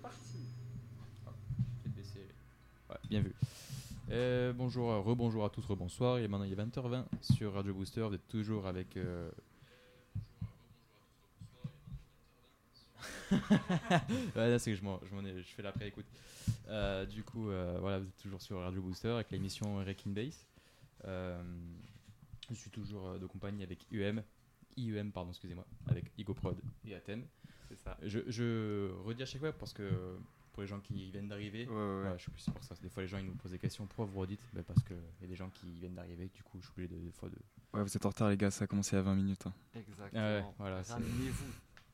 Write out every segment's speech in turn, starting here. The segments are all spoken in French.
parti. Je vais te baisser. Ouais, bien vu. Bonjour, rebonjour à tous, rebonsoir. Et maintenant il est 20h20 sur Radio Booster. Vous êtes toujours avec. Ouais, là, c'est que je fais l'après-écoute. Du coup, voilà, vous êtes toujours sur Radio Booster avec l'émission Wrecking Base. Je suis toujours de compagnie avec IEM, pardon, excusez-moi, avec Igoprod et Athènes. C'est ça. Je redis à chaque fois parce que pour les gens qui viennent d'arriver, Ouais. voilà, je suis plus pour ça. Des fois, les gens ils nous posent des questions. Pourquoi vous redites? Parce qu'il y a des gens qui viennent d'arriver, du coup, je suis obligé des fois de. Ouais, vous êtes en retard, les gars, ça a commencé à 20 minutes. Hein. Exactement. Ouais, voilà, Ramenez-vous.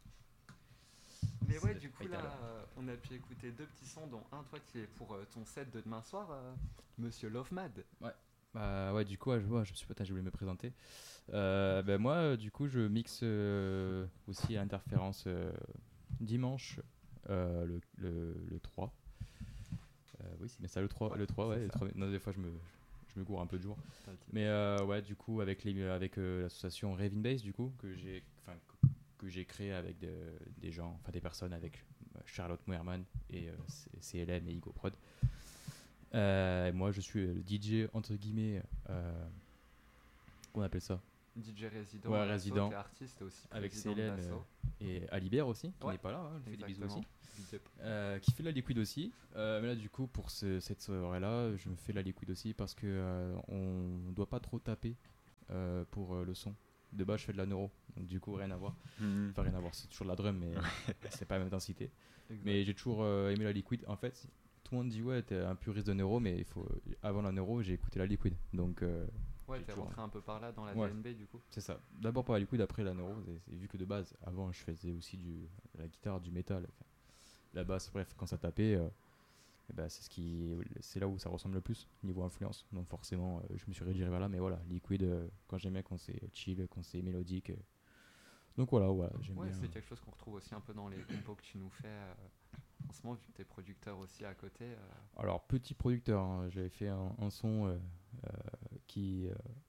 Mais ouais, C'est du coup, fatal. là, on a pu écouter deux petits sons, dont un, toi, qui est pour ton set de demain soir, Monsieur Lovemad. Ouais, du coup, je suis pas, je voulais me présenter. Moi, du coup, je mixe aussi à Interférence dimanche le 3. Oui, c'est bien ça, le 3, ouais. Le 3, non, des fois, je me gourre un peu de jour. Mais ouais, du coup, avec l'association Raving Base, du coup, que j'ai créé avec des gens, enfin des personnes, avec Charlotte Moerman et CLM et Igo Prod. Moi, je suis le DJ entre guillemets. Qu'on appelle ça? DJ résident, Ouais, à l'assaut, résident. t'es artiste et aussi Avec président de CLM l'assaut. et Alibert aussi, qui Ouais, n'est pas là, il fait des bisous aussi. Big up. Qui fait la liquide aussi. Mais là, du coup, pour cette soirée-là, je me fais la liquide aussi parce que on doit pas trop taper pour le son. De base, je fais de la neuro, donc du coup, rien à voir. Enfin, rien à voir, c'est toujours de la drum, mais c'est pas la même intensité. Exact. Mais j'ai toujours aimé la liquide. En fait, tout le monde dit ouais, t'es un puriste de neuro, mais avant la neuro, j'ai écouté la liquide. Donc, Ouais, j'ai t'es toujours- rentré un peu par là dans la Ouais. DNB du coup. c'est ça. D'abord par la liquide, après la neuro. C'est vu que de base, avant, je faisais aussi la guitare, du métal, enfin, la basse. Bref, quand ça tapait, eh ben, c'est là où ça ressemble le plus niveau influence. Donc forcément, je me suis redirigé vers là. Mais voilà, liquide, quand j'aime bien, quand c'est chill, quand c'est mélodique. Donc voilà, j'aime Ouais, bien. c'est quelque chose qu'on retrouve aussi un peu dans les compos que tu nous fais en ce moment, vu que t'es producteur aussi à côté. Alors, petit producteur, hein, j'avais fait un son qui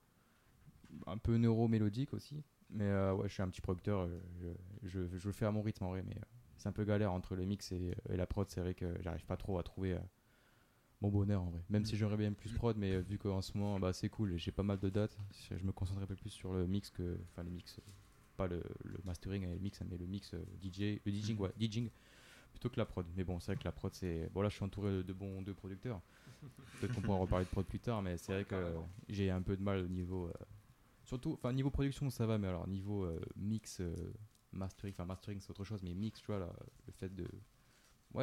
un peu neuro-mélodique aussi. Mais ouais, je suis un petit producteur, je le fais à mon rythme en vrai, mais c'est un peu galère entre le mix et la prod. C'est vrai que j'arrive pas trop à trouver mon bonheur en vrai. Même si j'aimerais bien plus prod, mais vu qu'en ce moment c'est cool, et j'ai pas mal de dates, je me concentre un peu plus sur le mix enfin le mix, pas le mastering et le mix, mais le mix le DJing, ouais, DJing plutôt que la prod. Mais bon, c'est vrai que la prod, bon, là je suis entouré de bons deux producteurs. Peut-être qu'on pourra reparler de prod plus tard, mais c'est vrai que j'ai un peu de mal au niveau. Surtout, enfin, niveau production, ça va, mais alors niveau mix, mastering c'est autre chose, mais mix, tu vois, là, le fait ouais,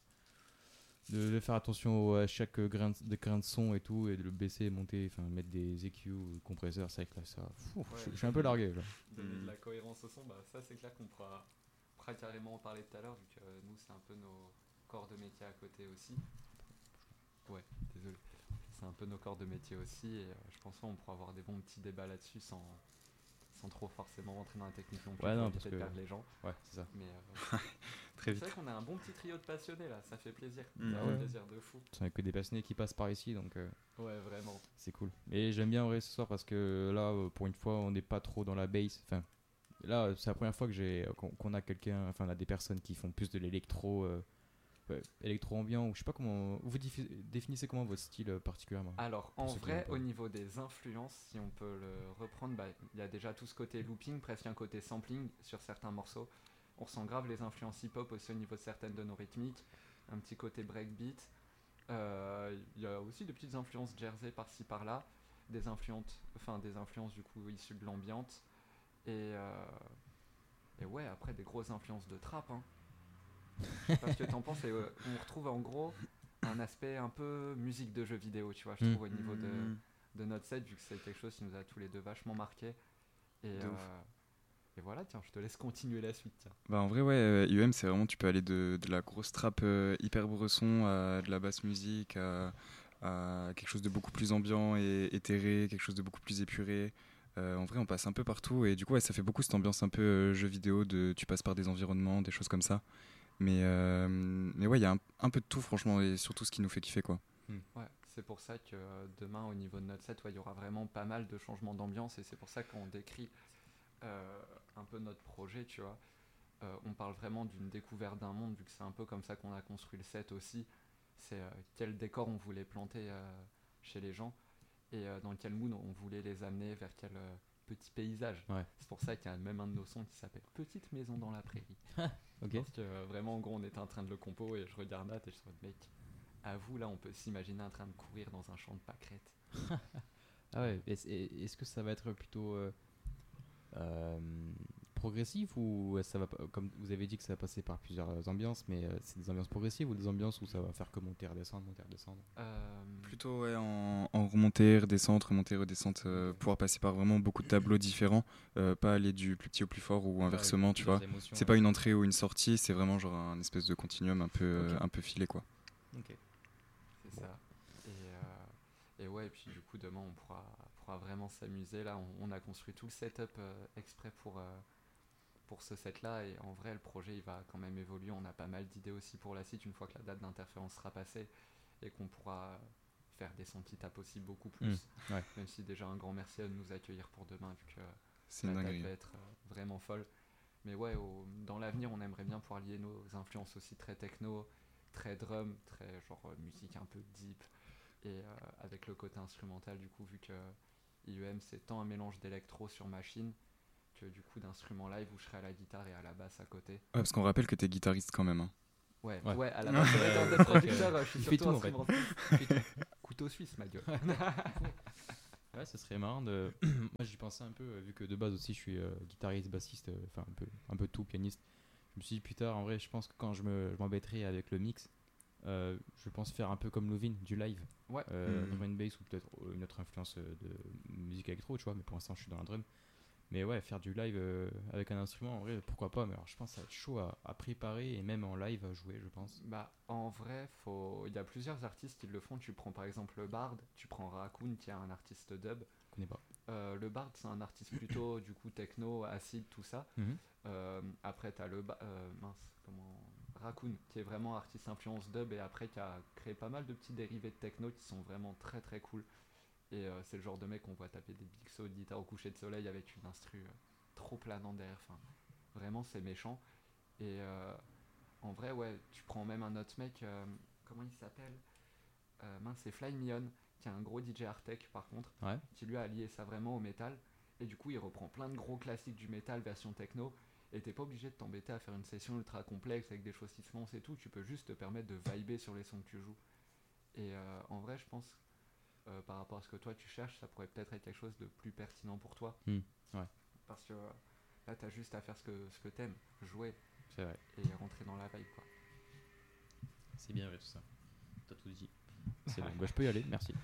de faire attention à chaque grain de son et tout, et de le baisser, monter, enfin, mettre des EQ, compresseurs, c'est vrai que là, je suis un peu largué, là. Donner de la cohérence au son, ça c'est clair qu'on pourra carrément en parler tout à l'heure, vu que nous c'est un peu nos corps de métier à côté aussi. Ouais, désolé. C'est un peu nos corps de métier aussi, et je pense qu'on pourra avoir des bons petits débats là-dessus sans trop forcément rentrer dans la technique non plus, Ouais, pour non, éviter parce de que- perdre les gens. Ouais, c'est ça. Mais Très c'est vite. vrai qu'on a un bon petit trio de passionnés là, ça fait plaisir. Mm. Ça Ah fait ouais. plaisir de fou. C'est que des passionnés qui passent par ici, donc Ouais, vraiment. c'est cool. Et j'aime bien en vrai ce soir parce que là, pour une fois, on n'est pas trop dans la bass. Enfin, là, c'est la première fois qu'on a quelqu'un, enfin, on a des personnes qui font plus de l'électro, électro-ambiant, ou je sais pas comment. Vous définissez comment votre style particulièrement? Alors, Pour en ceux qui aiment vrai, pas. au niveau des influences, si on peut le reprendre, il y a déjà tout ce côté looping, presque un côté sampling sur certains morceaux. On ressent grave les influences hip-hop aussi au niveau de certaines de nos rythmiques, un petit côté breakbeat. Il y a aussi des petites influences jersey par-ci par-là, des influences du coup issues de l'ambiance. Et ouais, après des grosses influences de trap. Hein. Je sais pas ce que t'en penses, et on retrouve en gros un aspect un peu musique de jeu vidéo, tu vois, je trouve, au niveau de notre set, vu que c'est quelque chose qui nous a tous les deux vachement marqué. De ouf. Et voilà, tiens, je te laisse continuer la suite. Tiens. Bah en vrai ouais, IEM c'est vraiment, tu peux aller de la grosse trap hyper bresson à de la basse musique à quelque chose de beaucoup plus ambiant et éthéré, quelque chose de beaucoup plus épuré. En vrai on passe un peu partout et du coup ouais, ça fait beaucoup cette ambiance un peu jeu vidéo, tu passes par des environnements, des choses comme ça. Mais ouais, il y a un peu de tout franchement, et surtout ce qui nous fait kiffer quoi. Ouais, c'est pour ça que demain au niveau de notre set, il y aura vraiment pas mal de changements d'ambiance, et c'est pour ça qu'on décrit un peu notre projet, tu vois. on parle vraiment d'une découverte d'un monde, vu que c'est un peu comme ça qu'on a construit le set aussi. C'est quel décor on voulait planter chez les gens et dans quel mood on voulait les amener, vers quel petit paysage. Ouais. C'est pour ça qu'il y a même un de nos sons qui s'appelle Petite maison dans la prairie. Ok. Parce que vraiment, en gros, on était en train de le compo et je regarde Nat et je suis en mode, mec, à vous là, on peut s'imaginer en train de courir dans un champ de pâquerettes. Ah ouais, est-ce que ça va être plutôt euh, progressif ou ça va comme vous avez dit que ça va passer par plusieurs ambiances, mais c'est des ambiances progressives ou des ambiances où ça va faire que monter, redescendre, monter, redescendre? Plutôt ouais, en remontée, redescente, pouvoir passer par vraiment beaucoup de tableaux différents, pas aller du plus petit au plus fort ou inversement, tu vois. C'est pas une entrée ou une sortie, c'est vraiment genre un espèce de continuum un peu filé, quoi. Ok. C'est ça. Et ouais, et puis du coup, demain, on pourra vraiment s'amuser. Là, on a construit tout le setup exprès pour ce set-là. Et en vrai, le projet, il va quand même évoluer. On a pas mal d'idées aussi pour la suite, une fois que la date d'interférence sera passée et qu'on pourra faire des sons petit à petit beaucoup plus. Ouais. Même si déjà, un grand merci à de nous accueillir pour demain, vu que C'est la une date dinguerie. va être vraiment folle. Mais ouais, dans l'avenir, on aimerait bien pouvoir lier nos influences aussi très techno, très drum, très genre musique un peu deep. Et avec le côté instrumental, du coup, vu que IEM c'est tant un mélange d'électro sur machine que du coup d'instruments live où je serai à la guitare et à la basse à côté. Ouais, parce qu'on rappelle que t'es guitariste quand même. Hein. Ouais, Ouais. à la base, dans d'être producteur, je suis Il fait surtout tout, en fait. instrumentiste. Couteau suisse, ma gueule. Ouais, ça serait marrant de. Moi, j'y pensais un peu, vu que de base aussi, je suis guitariste, bassiste, enfin un peu tout, pianiste. Je me suis dit plus tard, en vrai, je pense que quand je m'embêterai avec le mix, je pense faire un peu comme Lovin, du live. Ouais. Drum and bass ou peut-être une autre influence de musique électro, tu vois, mais pour l'instant, je suis dans la drum. Mais ouais, faire du live avec un instrument, en vrai, pourquoi pas. Mais alors, je pense que ça va être chaud à préparer et même en live à jouer, je pense. Bah, en vrai, il y a plusieurs artistes qui le font. Tu prends par exemple le Bard, tu prends Raccoon qui est un artiste dub. Je connais pas. Le Bard, c'est un artiste plutôt du coup techno, acide, tout ça. Après, t'as Raccoon, qui est vraiment artiste influence dub et après qui a créé pas mal de petits dérivés de techno qui sont vraiment très très cool. Et c'est le genre de mec qu'on voit taper des big sauts de guitare au coucher de soleil avec une instru trop planant derrière. Enfin, vraiment, c'est méchant. Et en vrai, ouais, tu prends même un autre mec, comment il s'appelle c'est Fly Me On, qui est un gros DJ Artec par contre, Ouais. qui lui a lié ça vraiment au métal. Et du coup, il reprend plein de gros classiques du métal version techno. Et t'es pas obligé de t'embêter à faire une session ultra complexe avec des choses qui se lancent et tout. Tu peux juste te permettre de vibrer sur les sons que tu joues. Et en vrai, je pense, par rapport à ce que toi tu cherches, ça pourrait peut-être être quelque chose de plus pertinent pour toi. Ouais. Parce que là, t'as juste à faire ce que t'aimes, jouer C'est vrai. et rentrer dans la vibe, quoi. C'est bien vrai tout ça. T'as tout dit. C'est bon, bah, je peux y aller, merci.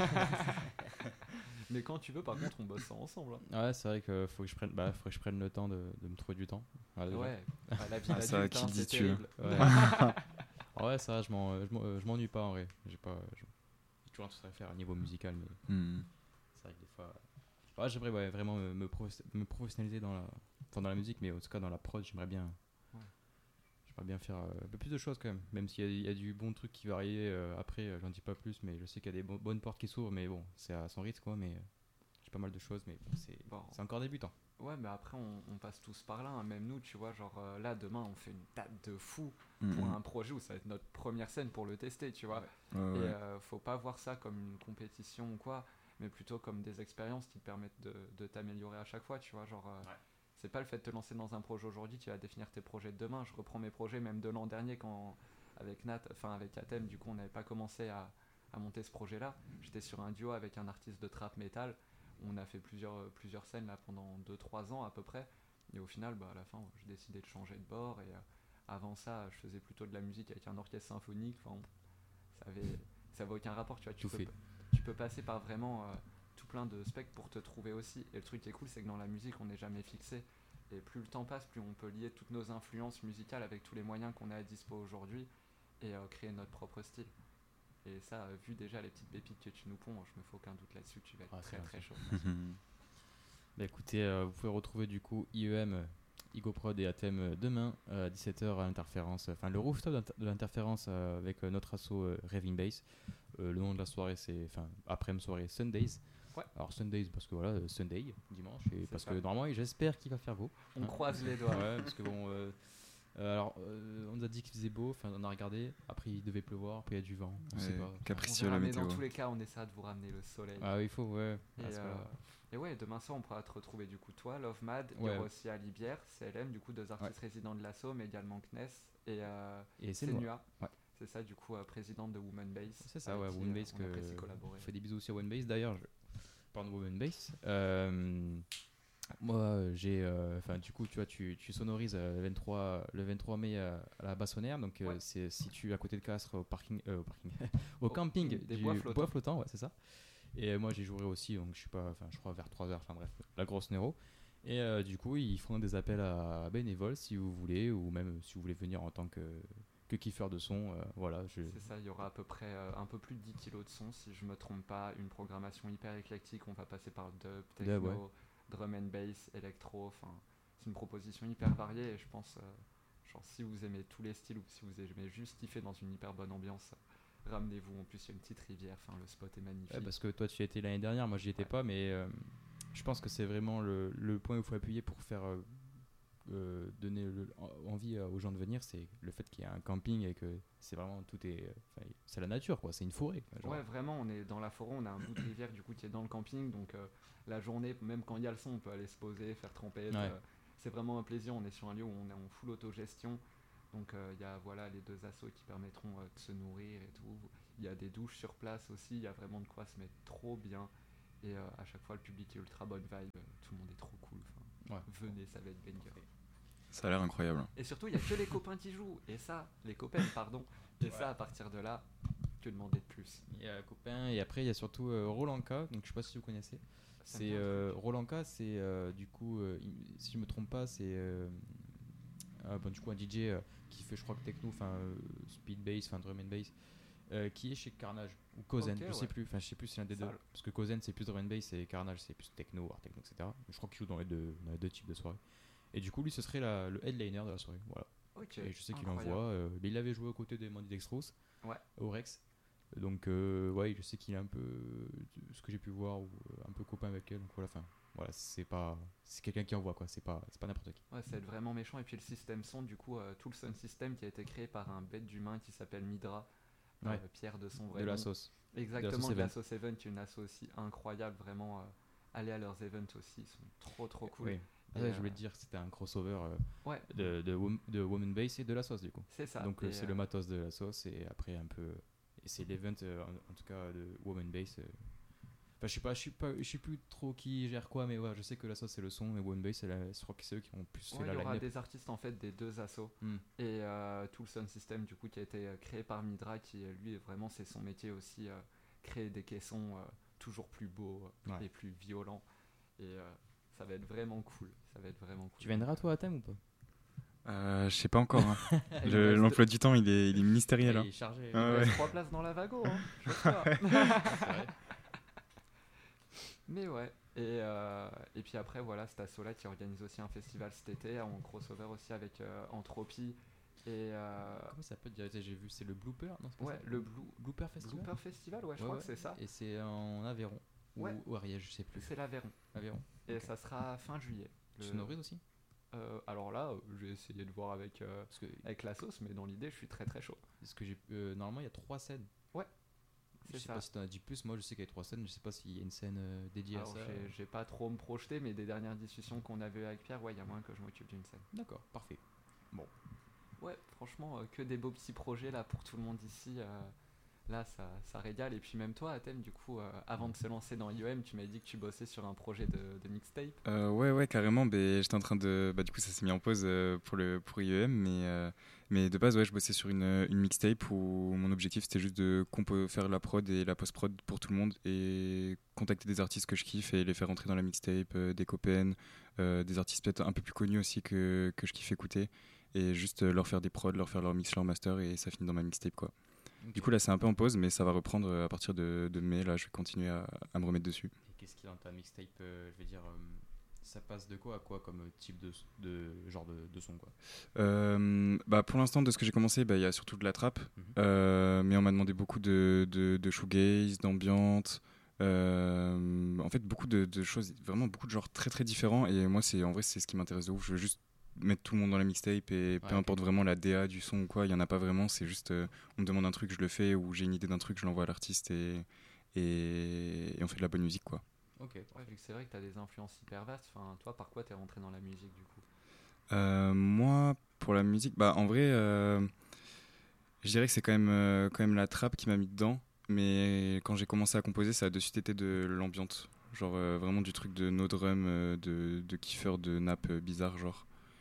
Mais quand tu veux, par contre, on bosse ça ensemble. Hein. Ouais, c'est vrai qu'il faut que je prenne le temps de me trouver du temps. Voilà, déjà. Ouais, la vie ça, d'adulte, qui hein, dit c'est tu terrible. Ouais. Ouais, ça, je m'ennuie pas en vrai. J'ai toujours un truc à faire au niveau musical, mais c'est vrai que des fois. Ouais, j'aimerais vraiment me professionnaliser dans la musique, mais en tout cas dans la prod, j'aimerais bien faire un peu plus de choses quand même. Même s'il y a du bon truc qui va arriver après, j'en dis pas plus, mais je sais qu'il y a des bonnes portes qui s'ouvrent, mais bon, c'est à son rythme quoi. Mais j'ai pas mal de choses, mais bon, c'est encore débutant. Ouais, mais après, on passe tous par là, hein. Même nous, tu vois, genre là, demain, on fait une date de fou pour un projet où ça va être notre première scène pour le tester, tu vois. Et faut pas voir ça comme une compétition ou quoi, mais plutôt comme des expériences qui te permettent de t'améliorer à chaque fois, tu vois. Genre, c'est pas le fait de te lancer dans un projet aujourd'hui qui va définir tes projets de demain. Je reprends mes projets même de l'an dernier quand, avec Athème, du coup, on n'avait pas commencé à monter ce projet-là. J'étais sur un duo avec un artiste de trap metal. On a fait plusieurs scènes là pendant 2-3 ans à peu près. Et au final, à la fin, j'ai décidé de changer de bord. Et avant ça, je faisais plutôt de la musique avec un orchestre symphonique. Enfin, ça avait aucun rapport. Tu vois, tu peux passer par vraiment tout plein de specs pour te trouver aussi. Et le truc qui est cool, c'est que dans la musique, on n'est jamais fixé. Et plus le temps passe, plus on peut lier toutes nos influences musicales avec tous les moyens qu'on a à dispo aujourd'hui et créer notre propre style. Et ça, vu déjà les petites pépites que tu nous ponds, je me fais aucun doute là-dessus, tu vas être très très chaud. Bah écoutez, vous pouvez retrouver du coup IEM, Igoprod et Athème demain à 17h à l'interférence, enfin le rooftop de l'interférence avec notre asso Raving Bass. Le nom de la soirée c'est, après-midi soirée Sundays. Ouais. Alors Sundays parce que voilà, Sunday, dimanche, et C'est parce ça. que normalement, j'espère qu'il va faire beau. On croise les doigts. Ouais, parce que bon, on nous a dit qu'il faisait beau, enfin on a regardé, après il devait pleuvoir, après il y a du vent, on sait Ouais, pas. On capricieux verra, la mais météo. dans tous les cas, on essaiera de vous ramener le soleil. Ah oui, il faut, ouais. Et, Ah, c'est pas- et ouais, demain soir, on pourra te retrouver du coup toi, Love Mad, il y Ouais. aura aussi Ali Bière, CLM, du coup 2 artistes résidents de l'assaut, mais également Kness Et c'est Senua. Ouais. C'est ça, du coup, présidente de Woman Base. C'est ça, avec ouais, qui, Woman Base on apprécie collaborer. on fait des bisous aussi à One Base d'ailleurs. Parle de Woman Base. Moi, enfin, du coup, tu vois, tu sonorises le 23 mai à la Bassonnière, donc Ouais. c'est situé à côté de Castres au parking, au camping des du Bois Flottants. Ouais, c'est ça. Et moi, j'ai joué aussi, donc je crois vers 3h, enfin bref, la grosse Néro. Et du coup, ils font des appels à bénévoles si vous voulez, ou même si vous voulez venir en tant que kiffeur de son. Voilà, C'est ça, il y aura à peu près un peu plus de 10 kilos de son, si je me trompe pas, une programmation hyper éclectique, on va passer par dub, techno, ouais. drum and bass, électro, enfin c'est une proposition hyper variée et je pense, genre si vous aimez tous les styles ou si vous aimez juste kiffer dans une hyper bonne ambiance, ramenez-vous, en plus il y a une petite rivière, enfin le spot est magnifique. Ouais, parce que toi, tu y étais l'année dernière, moi, j'y étais Ouais. pas, mais je pense que c'est vraiment le point où il faut appuyer pour faire donner envie aux gens de venir, c'est le fait qu'il y a un camping et que c'est vraiment c'est la nature, quoi, c'est une forêt. Quoi, genre. Ouais, vraiment, on est dans la forêt, on a un bout de rivière du coup qui est dans le camping, donc la journée, même quand il y a le son, on peut aller se poser, faire tremper. Ouais. C'est vraiment un plaisir, on est sur un lieu où on est en full autogestion, donc il y a voilà, les 2 assos qui permettront de se nourrir et tout. Il y a des douches sur place aussi, il y a vraiment de quoi se mettre trop bien, et à chaque fois le public est ultra bonne vibe, tout le monde est trop cool. Ouais. Venez, ça va être banger. Ça a l'air incroyable. Et surtout, il n'y a que les copains qui jouent, et ça, les copains, pardon, et ça, à partir de là, que demander de plus. Il y a un copain, et après, il y a surtout Rolanka, donc je sais pas si vous connaissez. Ça me dit un truc. Rolanka, c'est du coup, si je me trompe pas, c'est du coup un DJ qui fait, je crois que techno, speed bass, drum and bass, qui est chez Carnage ou Kozen, Ok, je sais ouais. plus, je sais plus si c'est l'un des deux, Sale. parce que Kozen c'est plus drum and bass et Carnage c'est plus techno, art techno, etc. Je crois qu'il joue dans les deux types de soirées. Et du coup, lui, ce serait le headliner de la soirée, voilà. Ok, Et je sais qu'il incroyable. envoie, mais il avait joué aux côtés de Mandy Dextrose, Ouais. au Rex. Donc ouais, je sais qu'il est un peu, ce que j'ai pu voir, ou un peu copain avec elle. Donc voilà, c'est quelqu'un qui envoie, quoi. C'est pas n'importe qui. Ouais, ça va être vraiment méchant. Et puis le système son, du coup, tout le sound system qui a été créé par un bête d'humain qui s'appelle Midra, Ouais. Pierre de son vrai De la nom. sauce. Exactement, de de la la sauce Event, qui est une asso aussi incroyable. Vraiment, allez à leurs events aussi, ils sont trop cool. Oui. Et, Ouais, je voulais te dire que c'était un crossover Ouais, de Woman Bass et de la sauce, du coup. c'est ça. Donc Et, c'est le matos de la sauce, et après un peu. Et c'est l'event, en tout cas, de Woman Bass. Enfin, je sais plus trop qui gère quoi, mais ouais, je sais que la sauce c'est le son, et Woman Bass, je crois que c'est eux qui ont plus ouais, fait il la y aura line-up. des artistes en fait des 2 assos. Hmm. Et tout le sound system du coup qui a été créé par Midra, qui lui vraiment c'est son métier aussi, créer des caissons toujours plus beaux Ouais. et plus violents. Et ça va être vraiment cool. Ça va être vraiment cool. Tu viendras toi à thème ou pas? Je sais pas encore. Hein. Il nous reste- L'emploi du temps, il est ministériel. Hein. Il est chargé. il Ah nous ouais. reste 3 places dans la Vago, hein. Je sais pas. C'est vrai. Mais ouais. Et puis après voilà, cet asso là qui organise aussi un festival cet été en crossover aussi avec Entropie et Comment ça s'appelle déjà? J'ai vu, c'est le Blooper, non? C'est pas ouais, ça le Blooper Festival. Blooper Festival, ouais, je Ouais, crois ouais. que c'est ça. Et c'est en Aveyron. Ouais. Ou Ariège, je sais plus. C'est l'Aveyron. Aveyron. Et Ok. ça sera fin juillet. Tu Le- sonorise aussi? Alors là, j'ai essayé de voir avec la sauce, mais dans l'idée, je suis très très chaud. Parce que normalement il y a 3 scènes. Je C'est sais ça. pas si t'en as dit plus. Moi je sais qu'il y a 3 scènes. Je sais pas s'il y a une scène dédiée Alors, à ça. j'ai pas trop me projeter, mais des dernières discussions qu'on avait avec Pierre, ouais, il y a moyen que je m'occupe d'une scène. D'accord, parfait. Ouais, franchement, que des beaux petits projets là pour tout le monde ici. Là, ça régale. Et puis même toi, Athème, du coup, avant de se lancer dans IOM, tu m'avais dit que tu bossais sur un projet de mixtape. Ouais, carrément. J'étais en train de. Du coup, ça s'est mis en pause pour IEM, mais de base, ouais, je bossais sur une mixtape où mon objectif c'était juste de faire la prod et la post-prod pour tout le monde et contacter des artistes que je kiffe et les faire rentrer dans la mixtape, des copains, des artistes peut-être un peu plus connus aussi que je kiffe écouter, et juste leur faire des prods, leur faire leur mix, leur master, et ça finit dans ma mixtape, quoi. Du coup, là, c'est un peu en pause, mais ça va reprendre à partir de mai. Là, je vais continuer à me remettre dessus. Et qu'est-ce qu'il y a dans ta mixtape? Je veux dire, ça passe de quoi à quoi comme type de genre de son, quoi? Pour l'instant, de ce que j'ai commencé, il y a surtout de la trap, Mhm. mais on m'a demandé beaucoup de shoegaze, d'ambiante, En fait, beaucoup de choses, vraiment beaucoup de genres très très différents. Et moi, en vrai, c'est ce qui m'intéresse de ouf. Je veux juste mettre tout le monde dans la mixtape et peu importe vraiment la DA du son ou quoi, il n'y en a pas vraiment. C'est juste, on me demande un truc, je le fais, ou j'ai une idée d'un truc, je l'envoie à l'artiste et on fait de la bonne musique, quoi. Ok. Ouais, vu que c'est vrai que t'as des influences hyper vastes, enfin, toi, par quoi t'es rentré dans la musique du coup? Moi, pour la musique, bah en vrai, je dirais que c'est quand même la trappe qui m'a mis dedans. Mais quand j'ai commencé à composer, ça a de suite été de l'ambiance. Genre vraiment du truc de no drum, de kiffeur, de nappe bizarre, genre.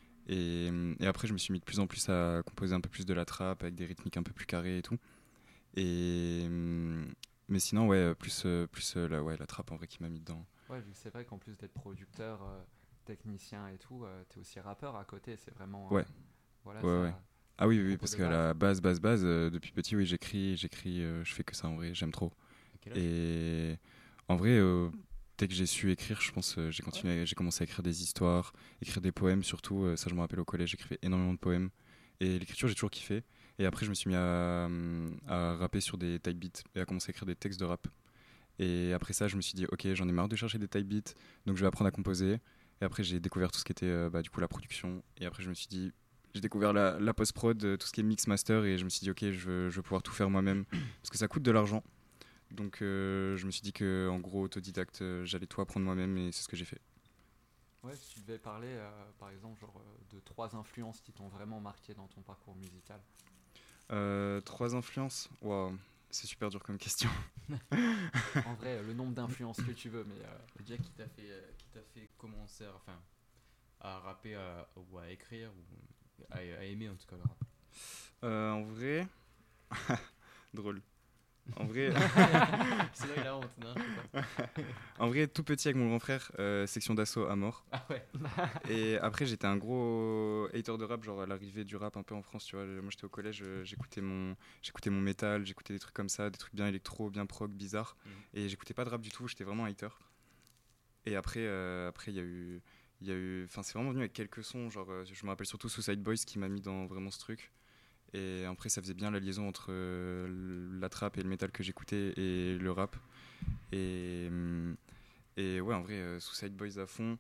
Et après, je me suis mis de plus en plus à composer un peu plus de la trappe avec des rythmiques un peu plus carrées et tout. Et, mais sinon, ouais, la trappe en vrai qui m'a mis dedans. Ouais, vu que c'est vrai qu'en plus d'être producteur, technicien et tout, t'es aussi rappeur à côté, c'est vraiment... Ouais, voilà, ouais, ça, ouais. Ah oui, le oui, propos parce de qu'à la base. base, depuis petit, oui, j'écris, je fais que ça en vrai, j'aime trop. À quel âge? Et en vrai, dès que j'ai su écrire, je pense, j'ai commencé à écrire des histoires, écrire des poèmes surtout. Ça, je me rappelle au collège, j'écrivais énormément de poèmes. Et l'écriture, j'ai toujours kiffé. Et après, je me suis mis à rapper sur des type beats et à commencer à écrire des textes de rap. Et après ça, je me suis dit, ok, j'en ai marre de chercher des type beats, donc je vais apprendre à composer. Et après, j'ai découvert tout ce qui était du coup la production. Et après, je me suis dit, j'ai découvert la post-prod, tout ce qui est mix master. Et je me suis dit, ok, je vais pouvoir tout faire moi-même. Parce que ça coûte de l'argent. Donc je me suis dit que en gros autodidacte j'allais tout apprendre moi-même et c'est ce que j'ai fait. Ouais, si tu devais parler, par exemple, genre, de 3 influences qui t'ont vraiment marqué dans ton parcours musical. 3 influences, waouh, c'est super dur comme question. En vrai, le nombre d'influences que tu veux, mais... Déjà, qui t'a fait commencer enfin, à rapper ou à écrire ou à aimer en tout cas le rap? En vrai, drôle. En vrai, C'est là il a honte, non? Je sais pas. en vrai, tout petit avec mon grand frère, section d'assaut à mort. Ah ouais. Et après, j'étais un gros hater de rap, genre à l'arrivée du rap un peu en France, tu vois. Moi, j'étais au collège, j'écoutais mon métal, j'écoutais des trucs comme ça, des trucs bien électro, bien prog, bizarre. Et j'écoutais pas de rap du tout, j'étais vraiment un hater. Et après, enfin, c'est vraiment venu avec quelques sons, genre, je me rappelle surtout Suicide Boys qui m'a mis dans vraiment ce truc. Et après, ça faisait bien la liaison entre la trap et le métal que j'écoutais et le rap. Et, et ouais, en vrai, Suicide Boys à fond.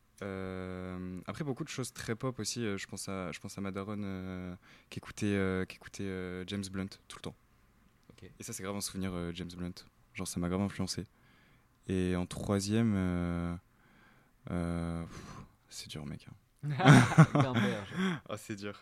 Après, beaucoup de choses très pop aussi. Je pense à ma daronne qui écoutait James Blunt tout le temps. Ok. Et ça, c'est grave un souvenir, James Blunt. Genre, ça m'a grave influencé. Et en troisième, c'est dur, mec. Grimberge. Oh, c'est dur.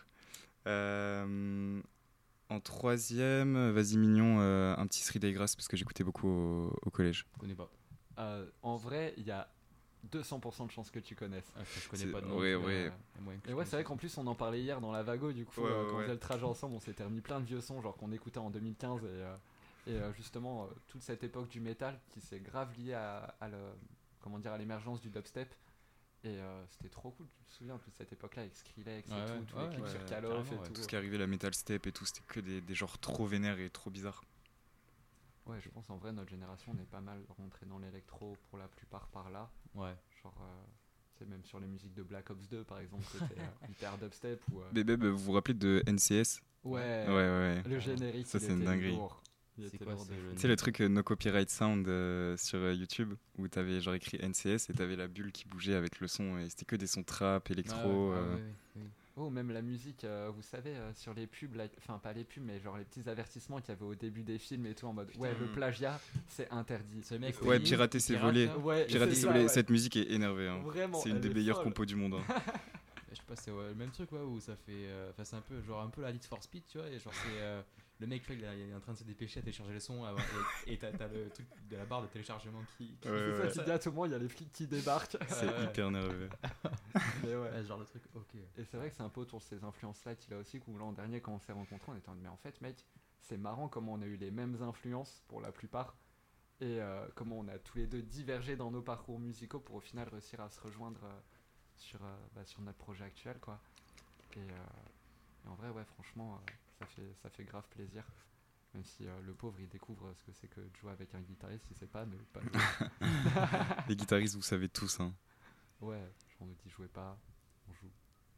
En troisième, vas-y mignon, un petit Three Day Grass parce que j'écoutais beaucoup au collège. Je connais pas. En vrai, il y a 200% de chances que tu connaisses. Je connais pas de nom. Ouais, tu vois, ouais. moyen que Et je ouais, c'est vrai connaisse. qu'en plus, on en parlait hier dans la Vago, du coup, Ouais, quand on ouais. faisait le trajet ensemble, on s'était remis plein de vieux sons, genre qu'on écoutait en 2015, et justement, toute cette époque du métal qui s'est grave liée comment dire, à l'émergence du dubstep. Et c'était trop cool, tu te souviens, toute cette époque-là avec Skrillex et Ouais, tout, tous ouais, les clips ouais, sur Call of carrément, et ouais. tout. Tout ce qui arrivait, la metal step et tout, c'était que des genres trop vénères et trop bizarres. Ouais, je pense en vrai, notre génération, on est pas mal rentré dans l'électro pour la plupart par là. Ouais. Genre, c'est même sur les musiques de Black Ops 2 par exemple, c'était hyper dubstep ou. Bébé, vous vous rappelez de NCS? Ouais, Ouais. le générique, Ça, il c'est une était dinguerie. lourd. Il C'est était quoi lourd ce de fou. jeu? Tu sais, le truc No Copyright Sound sur YouTube où t'avais genre écrit NCS et t'avais la bulle qui bougeait avec le son et c'était que des sons trap, électro. Oui. Oh, même la musique, vous savez, sur les pubs, enfin pas les pubs, mais genre les petits avertissements qu'il y avait au début des films et tout, en mode ouais, le plagiat, c'est interdit. Ce mec, Ouais, oui, pirater il c'est pirate, volé. là. Ouais, Pirater c'est c'est ça, volé. ouais. Cette musique est énervée. Hein. Vraiment, C'est une elle des est meilleures folle. compos du monde. Hein. Je sais pas, c'est le même truc ouais, où ça fait. Enfin, c'est un peu genre un peu la Need for Speed, tu vois. Et genre, c'est le mec, tu vois, il est en train de se dépêcher à télécharger le son et t'as le truc de la barre de téléchargement qui C'est ça qui dit à tout le monde, il y a les flics qui débarquent. C'est hyper nerveux. Mais ouais. Ouais, ce genre de truc, ok. Et c'est vrai que c'est un peu autour de ces influences-là qu'il a aussi, où l'an dernier, quand on s'est rencontrés, on était en mode, mais en fait, mec, c'est marrant comment on a eu les mêmes influences pour la plupart, et comment on a tous les deux divergé dans nos parcours musicaux pour au final réussir à se rejoindre sur notre projet actuel, quoi. Et en vrai, ouais, franchement, ça fait grave plaisir. Même si le pauvre il découvre ce que c'est que de jouer avec un guitariste, il sait pas, mais pas Les guitaristes, vous savez tous. Hein. ouais, on nous dit jouez pas, on joue.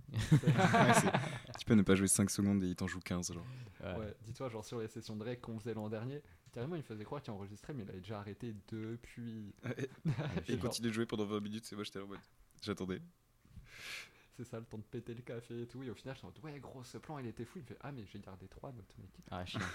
Tu peux ne pas jouer 5 secondes et il t'en joue 15. Genre. Ouais, dis-toi, genre sur les sessions de rec qu'on faisait l'an dernier, carrément il faisait croire qu'il enregistrait, mais il avait déjà arrêté depuis. Et il Genre, continue de jouer pendant 20 minutes, et moi j'étais en mode. J'attendais. c'est ça, le temps de péter le café et tout. Et au final, je suis en mode, ouais, gros, ce plan il était fou. Il me fait, ah, mais j'ai gardé 3 notes, ton équipe. Ah, chiant.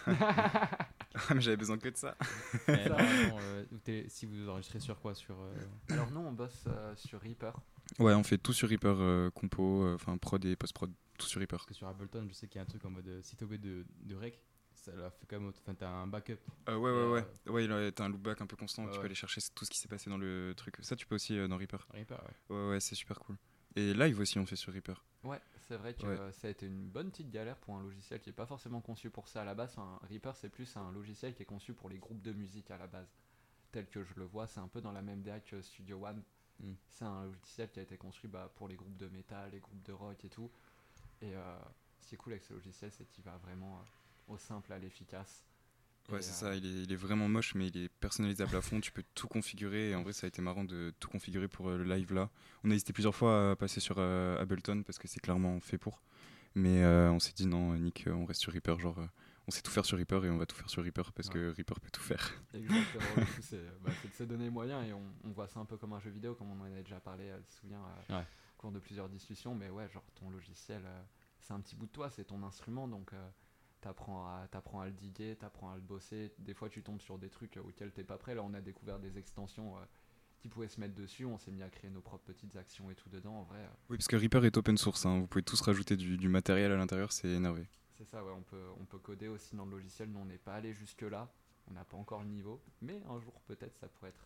Mais j'avais besoin que de ça. Mais normalement, si vous enregistrez sur quoi Alors, nous on bosse sur Reaper. Ouais, on fait tout sur Reaper, compo, enfin prod et post-prod, tout sur Reaper. Parce que sur Ableton, je sais qu'il y a un truc en mode si t'es obligé de rec, ça la fait quand même. Enfin, t'as un backup. Ouais. Ouais, t'as un loopback un peu constant, tu ouais. peux aller chercher tout ce qui s'est passé dans le truc. Ça, tu peux aussi dans Reaper. Reaper, ouais. Ouais, c'est super cool. Et live aussi, on fait sur Reaper. Ouais, c'est vrai que Ouais. ça a été une bonne petite galère pour un logiciel qui est pas forcément conçu pour ça à la base. Enfin, Reaper, c'est plus un logiciel qui est conçu pour les groupes de musique à la base. Tel que je le vois, c'est un peu dans la même DA que Studio One. C'est un logiciel qui a été construit pour les groupes de métal, les groupes de rock et tout. Et ce qui est cool avec ce logiciel, c'est qu'il va vraiment au simple à l'efficace. Ouais, Et, c'est ça, il est vraiment moche, mais il est personnalisable à fond. Tu peux tout configurer. Et en vrai, ça a été marrant de tout configurer pour le live là. On a hésité plusieurs fois à passer sur Ableton parce que c'est clairement fait pour. Mais on s'est dit non, Nick, on reste sur Reaper. Genre, on sait tout faire sur Reaper et on va tout faire sur Reaper parce que Reaper peut tout faire. Exactement, du coup, c'est de se donner les moyens et on voit ça un peu comme un jeu vidéo, comme on en a déjà parlé, je me souviens, au cours de plusieurs discussions. Mais ouais, genre ton logiciel, c'est un petit bout de toi, c'est ton instrument, donc t'apprends à le diguer, t'apprends à le bosser. Des fois, tu tombes sur des trucs auxquels t'es pas prêt. Là, on a découvert des extensions qui pouvaient se mettre dessus, on s'est mis à créer nos propres petites actions et tout dedans, en vrai. Oui, parce que Reaper est open source, hein. Vous pouvez tous rajouter du matériel à l'intérieur, c'est énervé. C'est ça, ouais, on peut coder aussi dans le logiciel. Nous, on n'est pas allé jusque-là, on n'a pas encore le niveau, mais un jour, peut-être, ça pourrait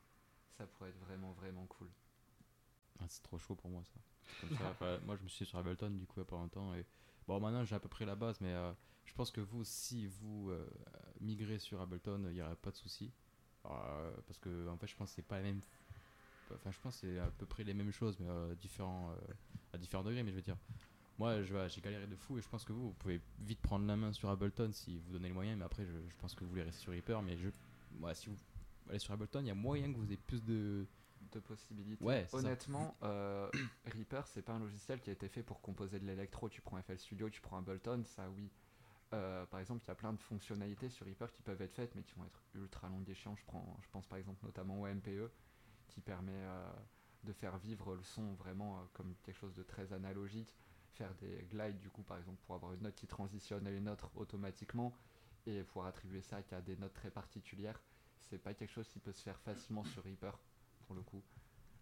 être vraiment, vraiment cool. Ah, c'est trop chaud pour moi, ça. Comme ça moi, je me suis sur Ableton, du coup, il y a pas longtemps. Et... Bon, maintenant, j'ai à peu près la base, mais je pense que vous, si vous migrez sur Ableton, il n'y aura pas de souci. Parce que, en fait, je pense que c'est pas les mêmes. Enfin, je pense que c'est à peu près les mêmes choses, mais à différents degrés. Mais je veux dire, moi, j'ai galéré de fou et je pense que vous pouvez vite prendre la main sur Ableton si vous donnez le moyen. Mais après, je pense que vous voulez rester sur Reaper. Mais si vous allez sur Ableton, il y a moyen que vous ayez plus de possibilités. Ouais, honnêtement, Reaper, c'est pas un logiciel qui a été fait pour composer de l'électro. Tu prends FL Studio, tu prends Ableton, ça oui. Par exemple, il y a plein de fonctionnalités sur Reaper qui peuvent être faites, mais qui vont être ultra longues et chiantes. Je pense par exemple notamment au MPE, qui permet de faire vivre le son vraiment comme quelque chose de très analogique. Faire des glides, du coup, par exemple, pour avoir une note qui transitionne à une autre automatiquement et pouvoir attribuer ça qu'à des notes très particulières. C'est pas quelque chose qui peut se faire facilement sur Reaper, pour le coup.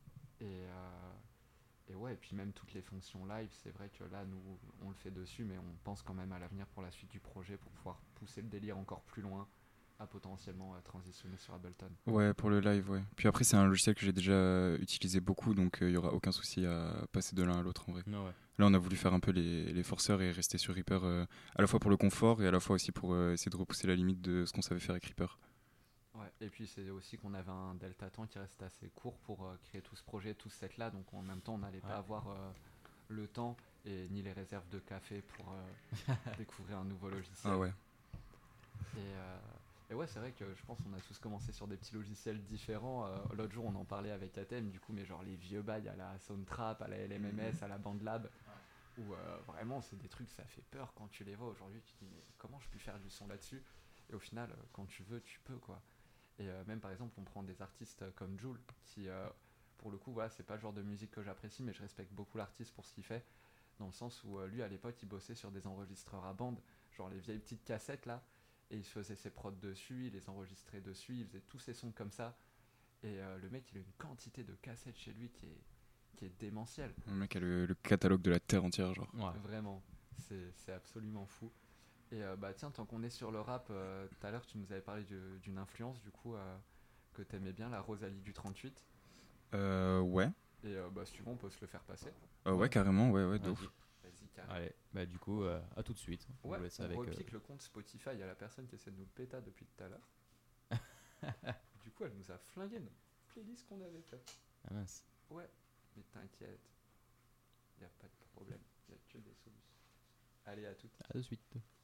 Et ouais, et puis même toutes les fonctions live, c'est vrai que là, nous, on le fait dessus, mais on pense quand même à l'avenir pour la suite du projet, pour pouvoir pousser le délire encore plus loin, à potentiellement transitionner sur Ableton. Ouais, pour le live, ouais. Puis après, c'est un logiciel que j'ai déjà utilisé beaucoup, donc il n'y aura aucun souci à passer de l'un à l'autre en vrai. Non, ouais. Là, on a voulu faire un peu les forceurs et rester sur Reaper, à la fois pour le confort et à la fois aussi pour essayer de repousser la limite de ce qu'on savait faire avec Reaper. Ouais, et puis c'est aussi qu'on avait un delta temps qui restait assez court pour créer tout ce projet, tout ce set là, donc en même temps on n'allait pas avoir le temps et ni les réserves de café pour découvrir un nouveau logiciel. Ah ouais. Et ouais, c'est vrai que je pense qu'on a tous commencé sur des petits logiciels différents. L'autre jour on en parlait avec Athème, du coup, mais genre les vieux bails à la Soundtrap, à la LMMS, à la BandLab, où vraiment c'est des trucs, ça fait peur quand tu les vois aujourd'hui, tu te dis mais comment je peux faire du son là-dessus? Et au final, quand tu veux, tu peux quoi. Et même par exemple, on prend des artistes comme Jul, qui pour le coup, voilà, c'est pas le genre de musique que j'apprécie, mais je respecte beaucoup l'artiste pour ce qu'il fait, dans le sens où lui à l'époque il bossait sur des enregistreurs à bande, genre les vieilles petites cassettes là, et il faisait ses prods dessus, il les enregistrait dessus, il faisait tous ses sons comme ça. Et le mec, il a une quantité de cassettes chez lui qui est démentielle. Le mec a le catalogue de la terre entière, genre. Ouais. Vraiment, c'est absolument fou. Et bah tiens, tant qu'on est sur le rap, tout à l'heure tu nous avais parlé d'une influence du coup que t'aimais bien, la Rosalie du 38. Ouais. Et bah si tu veux, on peut se le faire passer. Ouais, carrément, ouais, de ouf. Vas-y, carrément. Allez, bah du coup, à tout de suite. Ouais, on repique le compte Spotify à la personne qui essaie de nous le péta depuis tout à l'heure. Du coup, elle nous a flingué notre playlist qu'on avait faite. Ah mince. Ouais, mais t'inquiète, y a pas de problème, y a que des solutions. Allez, à toutes. À de suite.